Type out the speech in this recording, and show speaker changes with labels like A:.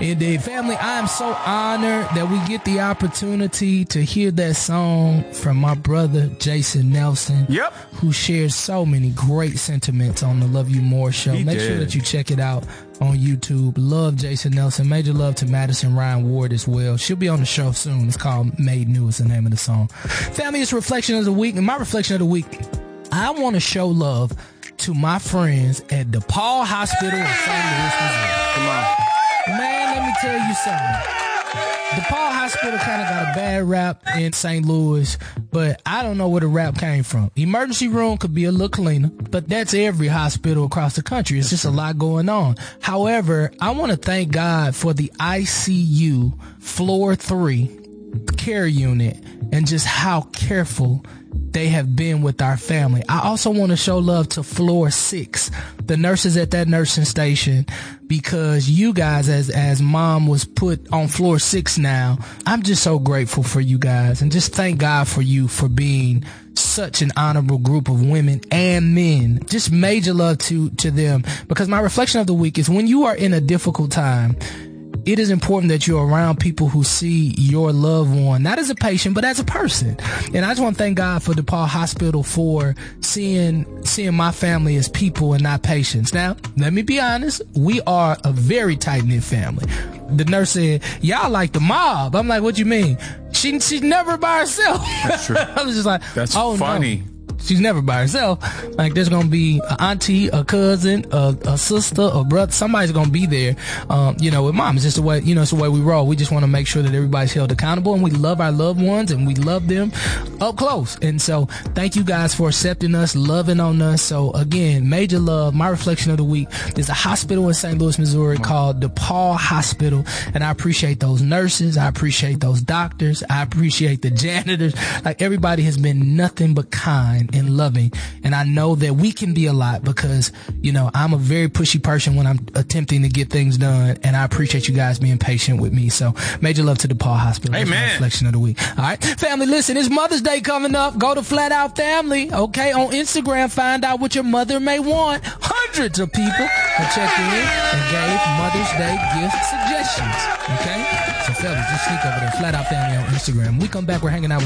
A: Indeed. Family, I am so honored that we get the opportunity to hear that song from my brother, Jason Nelson.
B: Yep.
A: Who shares so many great sentiments on the Love You More show. Make sure that you check it out on YouTube. Love Jason Nelson. Major love to Madison Ryan Ward as well. She'll be on the show soon. It's called Made New is the name of the song. Family, it's Reflection of the Week. And my Reflection of the Week, I want to show love to my friends at DePaul Hospital in St. Louis, Missouri.
B: Come on.
A: Man, let me tell you something. DePaul Hospital kind of got a bad rap in St. Louis, but I don't know where the rap came from. Emergency room could be a little cleaner, but that's every hospital across the country. It's just a lot going on. However, I want to thank God for the ICU floor 3 care unit and just how careful they have been with our family. I also want to show love to floor 6, the nurses at that nursing station, because you guys, as mom was put on floor 6 now, I'm just so grateful for you guys and just thank God for you for being such an honorable group of women and men. Just major love to them, because my reflection of the week is when you are in a difficult time, it is important that you're around people who see your loved one, not as a patient, but as a person. And I just want to thank God for DePaul Hospital for seeing my family as people and not patients. Now, let me be honest. We are a very tight-knit family. The nurse said, y'all like the mob. I'm like, what you mean? She's never by herself.
B: That's true.
A: I was just like,
B: that's
A: oh,
B: funny.
A: No. She's never by herself. Like, there's gonna be an auntie, a cousin, a sister, a brother. Somebody's gonna be there. With mom. It's just the way, it's the way we roll. We just want to make sure that everybody's held accountable, and we love our loved ones, and we love them up close. And so, thank you guys for accepting us, loving on us. So again, major love. My reflection of the week is a hospital in St. Louis, Missouri called DePaul Hospital, and I appreciate those nurses. I appreciate those doctors. I appreciate the janitors. Like, everybody has been nothing but kind and loving, and I know that we can be a lot because I'm a very pushy person when I'm attempting to get things done, and I appreciate you guys being patient with me. So major love to DePaul Hospital.
B: Amen.
A: That's my reflection of the week. All right, family, listen, it's Mother's Day coming up. Go to Flat Out Family, okay, on Instagram. Find out what your mother may want. Hundreds of people have checked in and gave Mother's Day gift suggestions, okay? So fellas, just sneak over there, Flat Out Family on Instagram. When we come back, we're hanging out with